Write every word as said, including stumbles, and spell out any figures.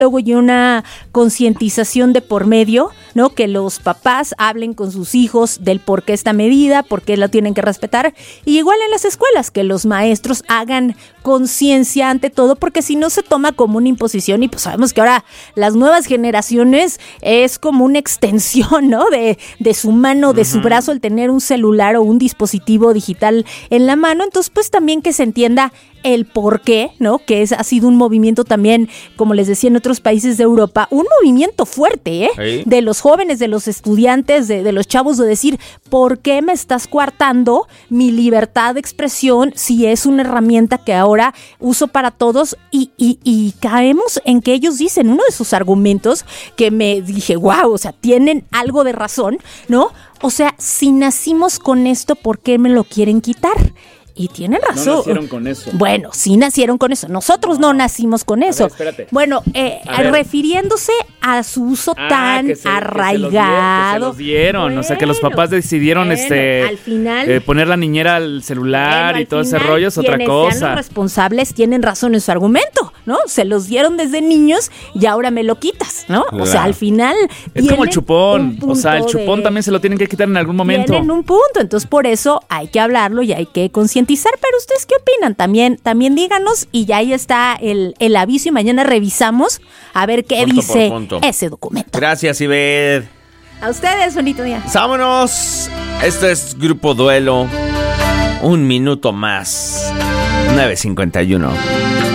y una concientización de por medio, ¿no? Que los papás hablen con sus hijos del por qué esta medida, por qué la tienen que respetar. Y igual en las escuelas, que los maestros hagan conciencia ante todo, porque si no se toma como una imposición. Y pues sabemos que ahora las nuevas generaciones es como una extensión, ¿no? De, de su mano, de uh-huh. su brazo, el tener un celular o un dispositivo digital en la mano. Entonces, pues también que se entienda el por qué, ¿no? Que es, ha sido un movimiento también, como les decía, en otros países de Europa, un movimiento fuerte, ¿eh? ¿Sí? De los jóvenes, de los estudiantes, de, de los chavos, de decir, ¿por qué me estás coartando mi libertad de expresión si es una herramienta que ahora uso para todos? Y, y, y caemos en que ellos dicen, uno de sus argumentos, que me dije, wow, o sea, tienen algo de razón, ¿no? O sea, si nacimos con esto, ¿por qué me lo quieren quitar? Y tienen razón. No nacieron con eso. Bueno, sí nacieron con eso. Nosotros no, no nacimos con eso. A ver, espérate. Bueno, eh, refiriéndose a su uso ah, tan que se, arraigado. Que se los dieron. Que se los dieron. Bueno, o sea, que los papás decidieron bueno, este al final, eh, poner la niñera al celular bueno, y todo ese rollo es otra cosa. Sean los responsables tienen razón en su argumento, ¿no? Se los dieron desde niños y ahora me lo quitas, ¿no? Claro. O sea, al final es como el chupón. O sea, el chupón de, también se lo tienen que quitar en algún momento. Tienen un punto. Entonces, por eso hay que hablarlo y hay que concientizar. Pero ustedes qué opinan, también también díganos, y ya ahí está el, el aviso y mañana revisamos a ver qué punto dice ese documento. Gracias, Ivette. A ustedes, bonito día. Vámonos. Este es Grupo Duelo. Un minuto más. nueve cincuenta y uno.